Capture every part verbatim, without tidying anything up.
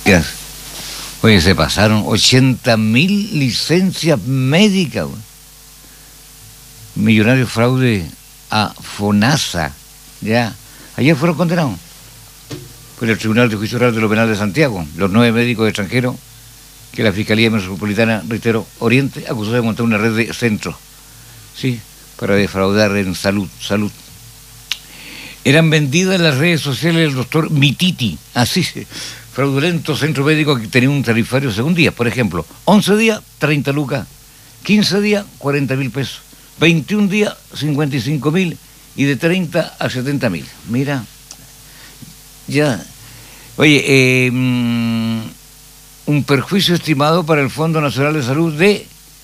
Ya. Oye, se pasaron ochenta mil licencias médicas. Güey. Millonario fraude a FONASA. Ya. Ayer fueron condenados por el Tribunal de Juicio Oral de lo Penal de Santiago. Los nueve médicos extranjeros que la Fiscalía Metropolitana, reitero, Oriente, acusó de montar una red de centros. Sí, para defraudar en salud. Salud. Eran vendidas en las redes sociales del doctor Mititi. Así se. Fraudulento centro médico que tenía un tarifario según días. Por ejemplo, once días, treinta lucas. quince días, cuarenta mil pesos. veintiún días, cincuenta y cinco mil. Y de treinta a setenta mil. Mira. Ya. Oye, eh, un perjuicio estimado para el Fondo Nacional de Salud de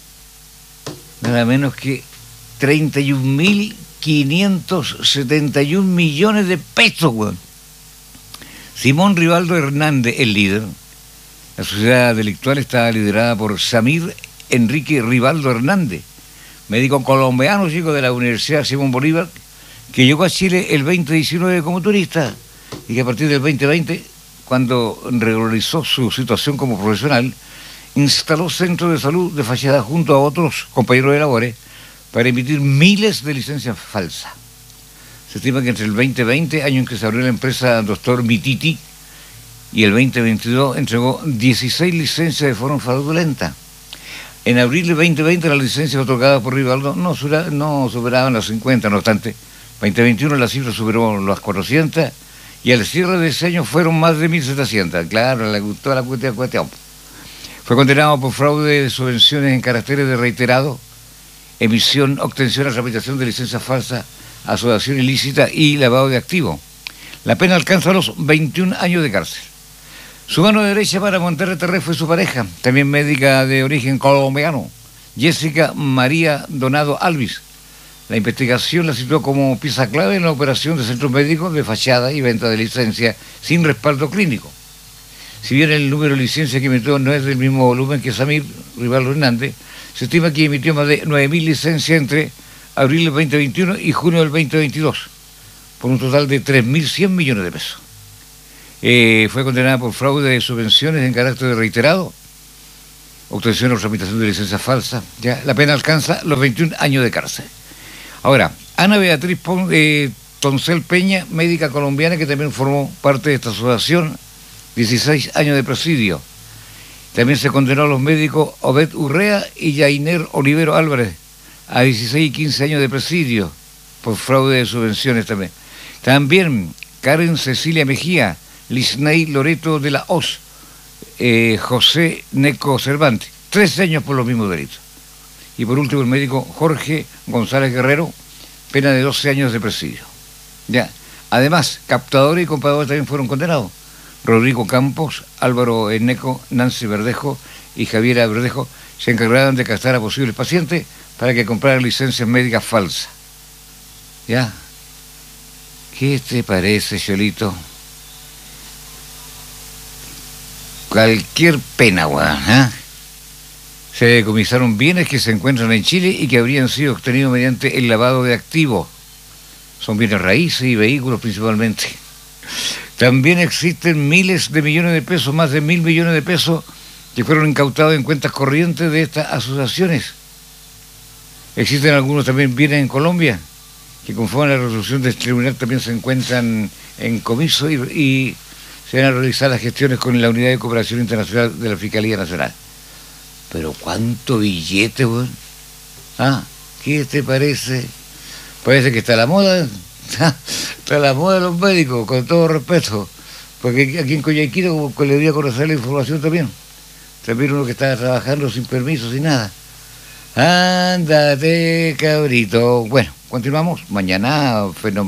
nada menos que treinta y un mil quinientos setenta y un millones de pesos, weón. Simón Rivaldo Hernández, el líder. La sociedad delictual está liderada por Samir Enrique Rivaldo Hernández, médico colombiano, chico, de la Universidad Simón Bolívar, que llegó a Chile el veinte diecinueve como turista y que a partir del veinte veinte, cuando regularizó su situación como profesional, instaló centros de salud de fachada junto a otros compañeros de labores para emitir miles de licencias falsas. Se estima que entre el veinte veinte, año en que se abrió la empresa Doctor Mititi, y el veinte veintidós entregó dieciséis licencias de forma fraudulenta. En abril del veinte veinte las licencias otorgadas por Rivaldo no, supera, no superaban las cincuenta, no obstante, veinte veintiuno la cifra superó las cuatrocientas y al cierre de ese año fueron más de mil setecientas. Claro, le gustó la cuestión. cuestión. Fue condenado por fraude de subvenciones en caracteres de reiterado, emisión, obtención o tramitación de licencias falsas, asociación ilícita y lavado de activos. La pena alcanza los veintiún años de cárcel. Su mano derecha para montar el terreno fue su pareja, también médica de origen colombiano, Jessica María Donado Alvis. La investigación la situó como pieza clave en la operación de centros médicos de fachada y venta de licencias sin respaldo clínico. Si bien el número de licencias que emitió no es del mismo volumen que Samir Rivaldo Hernández, se estima que emitió más de nueve mil licencias entre abril del veinte veintiuno y junio del veinte veintidós, por un total de tres mil cien millones de pesos. Eh, fue condenada por fraude de subvenciones en carácter de reiterado, obtención o tramitación de licencias falsas. Ya, la pena alcanza los veintiún años de cárcel. Ahora, Ana Beatriz Pon, eh, Toncel Peña, médica colombiana que también formó parte de esta asociación, dieciséis años de presidio. También se condenó a los médicos Obed Urrea y Yainer Olivero Álvarez a dieciséis y quince años de presidio por fraude de subvenciones también. También Karen Cecilia Mejía, Lisney Loreto de la Hoz, eh, José Neco Cervantes, tres años por los mismos delitos. Y por último el médico Jorge González Guerrero, pena de doce años de presidio. Ya. Además, captadores y compradores también fueron condenados. Rodrigo Campos, Álvaro Eneco, Nancy Verdejo y Javiera Verdejo se encargaron de captar a posibles pacientes para que compraran licencias médicas falsas. ¿Ya? ¿Qué te parece, Cholito? Cualquier pena, weón, ¿eh? Se decomisaron bienes que se encuentran en Chile y que habrían sido obtenidos mediante el lavado de activos. Son bienes raíces y vehículos principalmente. También existen miles de millones de pesos, más de mil millones de pesos, que fueron incautados en cuentas corrientes de estas asociaciones. Existen algunos también bienes en Colombia, que conforme a la resolución del tribunal también se encuentran en comiso y, y se van a realizar las gestiones con la Unidad de Cooperación Internacional de la Fiscalía Nacional. Pero ¿cuánto billete, weón? Ah, ¿qué te parece? Parece que está la moda, está la moda de los médicos, con todo respeto, porque aquí en Coyhaiquito le dio a conocer la información también. También uno que estaba trabajando sin permiso, sin nada. Ándate, cabrito. Bueno, continuamos mañana, fenómeno.